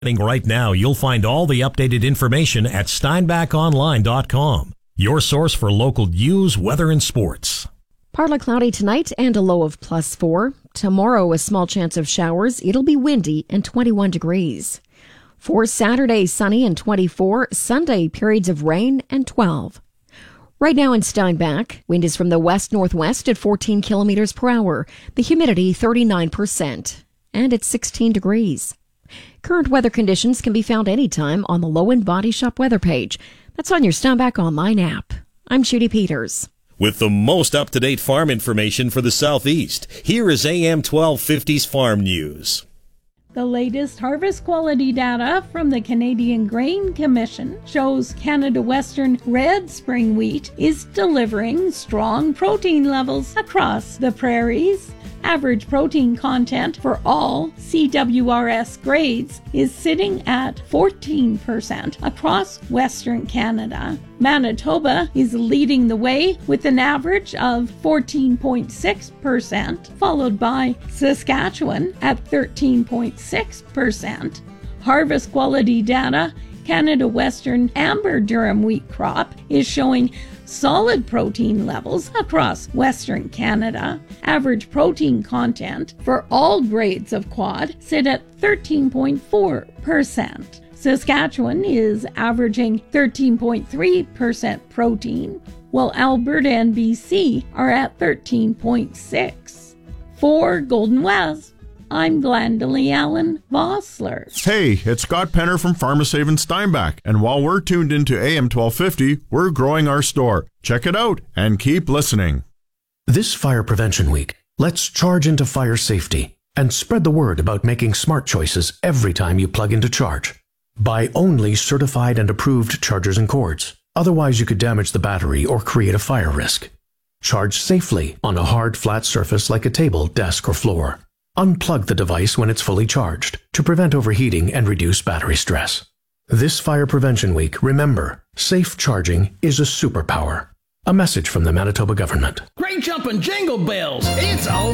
Right now, you'll find all the updated information at steinbachonline.com, your source for local news, weather, and sports. Partly cloudy tonight and a low of +4. Tomorrow, a small chance of showers. It'll be windy and 21 degrees. For Saturday, sunny and 24. Sunday, periods of rain and 12. Right now in Steinbach, wind is from the west-northwest at 14 kilometers per hour. The humidity 39%. And it's 16 degrees. Current weather conditions can be found anytime on the Low End Body Shop weather page. That's on your Steinbach Online app. I'm Judy Peters. With the most up-to-date farm information for the Southeast, here is AM 1250's Farm News. The latest harvest quality data from the Canadian Grain Commission shows Canada Western red spring wheat is delivering strong protein levels across the prairies. Average protein content for all CWRS grades is sitting at 14% across Western Canada. Manitoba is leading the way with an average of 14.6%, followed by Saskatchewan at 13.6%. Harvest quality data, Canada Western amber durum wheat crop is showing solid protein levels across Western Canada. Average protein content for all grades of quad sit at 13.4%. Saskatchewan is averaging 13.3% protein, while Alberta and BC are at 13.6%. For Golden West, I'm Glendalee Allen Vossler. Hey, it's Scott Penner from Pharmasaven Steinbach, and while we're tuned into AM 1250, we're growing our store. Check it out and keep listening. This Fire Prevention Week, let's charge into fire safety and spread the word about making smart choices every time you plug in to charge. Buy only certified and approved chargers and cords. Otherwise, you could damage the battery or create a fire risk. Charge safely on a hard, flat surface like a table, desk, or floor. Unplug the device when it's fully charged to prevent overheating and reduce battery stress. This Fire Prevention Week, remember, safe charging is a superpower. A message from the Manitoba government. Great jumping jingle bells! It's all